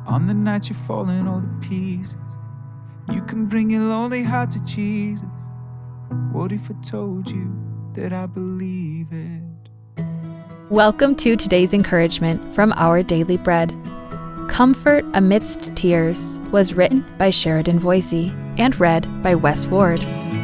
On the night you're falling all to pieces, you can bring your lonely heart to Jesus. What if I told you that I believe it? Welcome to today's encouragement from Our Daily Bread. Comfort Amidst Tears was written by Sheridan Voisey and read by Wes Ward.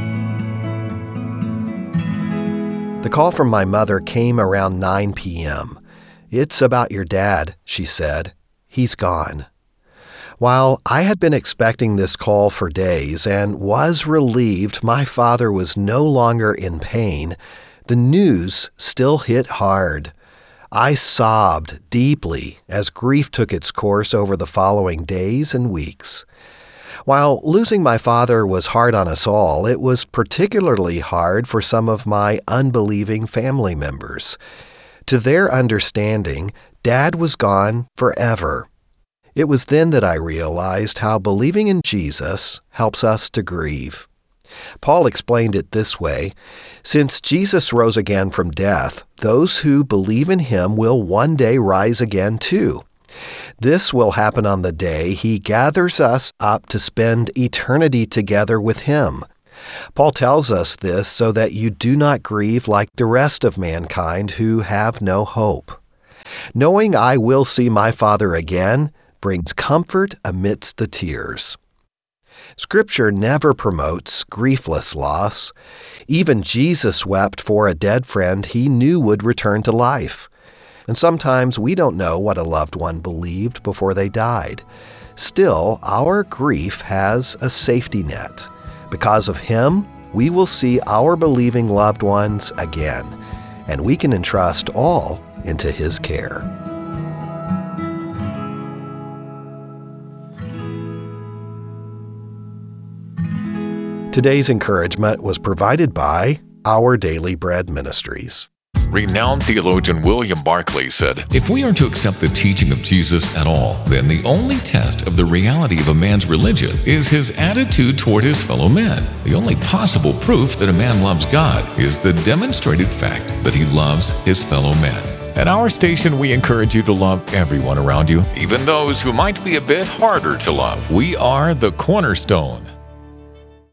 The call from my mother came around 9 p.m. "It's about your dad," she said. "He's gone." While I had been expecting this call for days and was relieved my father was no longer in pain, the news still hit hard. I sobbed deeply as grief took its course over the following days and weeks. While losing my father was hard on us all, it was particularly hard for some of my unbelieving family members. To their understanding, Dad was gone forever. It was then that I realized how believing in Jesus helps us to grieve. Paul explained it this way: "Since Jesus rose again from death, those who believe in him will one day rise again too. This will happen on the day he gathers us up to spend eternity together with him." Paul tells us this so that you do not grieve like the rest of mankind who have no hope. Knowing I will see my Father again brings comfort amidst the tears. Scripture never promotes griefless loss. Even Jesus wept for a dead friend he knew would return to life. And sometimes we don't know what a loved one believed before they died. Still, our grief has a safety net. Because of him, we will see our believing loved ones again, and we can entrust all into his care. Today's encouragement was provided by Our Daily Bread Ministries. Renowned theologian William Barclay said, "If we are to accept the teaching of Jesus at all, then the only test of the reality of a man's religion is his attitude toward his fellow men. The only possible proof that a man loves God is the demonstrated fact that he loves his fellow men." At our station, we encourage you to love everyone around you, even those who might be a bit harder to love. We are the Cornerstone.